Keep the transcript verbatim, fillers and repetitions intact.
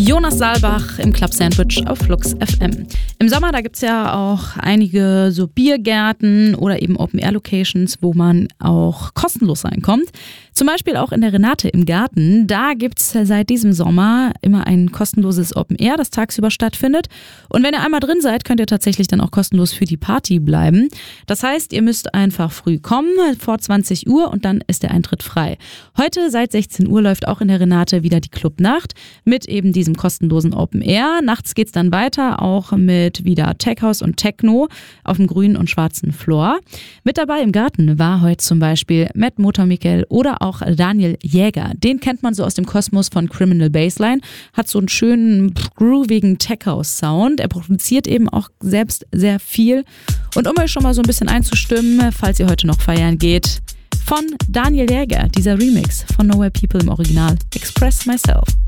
Jonas Saalbach im Club Sandwich auf Flux F M. Im Sommer, da gibt es ja auch einige so Biergärten oder eben Open-Air-Locations, wo man auch kostenlos reinkommt. Zum Beispiel auch in der Renate im Garten. Da gibt es seit diesem Sommer immer ein kostenloses Open-Air, das tagsüber stattfindet. Und wenn ihr einmal drin seid, könnt ihr tatsächlich dann auch kostenlos für die Party bleiben. Das heißt, ihr müsst einfach früh kommen, vor zwanzig Uhr, und dann ist der Eintritt frei. Heute seit sechzehn Uhr läuft auch in der Renate wieder die Clubnacht mit eben diesem kostenlosen Open Air. Nachts geht's dann weiter, auch mit wieder Tech House und Techno auf dem grünen und schwarzen Floor. Mit dabei im Garten war heute zum Beispiel Matt Motormikkel oder auch Daniel Jäger. Den kennt man so aus dem Kosmos von Criminal Bassline, hat so einen schönen groovigen Tech House Sound. Er produziert eben auch selbst sehr viel. Und um euch schon mal so ein bisschen einzustimmen, falls ihr heute noch feiern geht, von Daniel Jäger, dieser Remix von Nowhere People im Original, Express Myself.